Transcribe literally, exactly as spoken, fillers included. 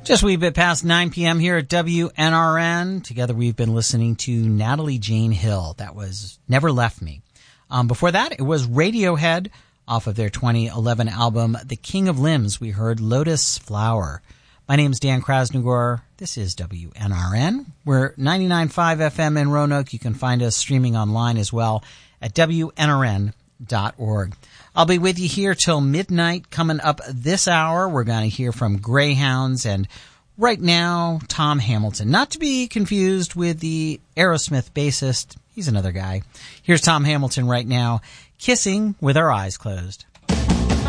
Just a wee bit past nine p.m. here at W N R N. Together we've been listening to Natalie Jane Hill. That was Never Left Me. Um, before that, it was Radiohead off of their twenty eleven album, The King of Limbs. We heard Lotus Flower. My name's Dan Krasnogor. This is W N R N. We're ninety-nine point five F M in Roanoke. You can find us streaming online as well at W N R N dot org. I'll be with you here till midnight. Coming up this hour, we're going to hear from Greyhounds and right now, Tom Hamilton. Not to be confused with the Aerosmith bassist. He's another guy. Here's Tom Hamilton right now, Kissing with Our Eyes Closed.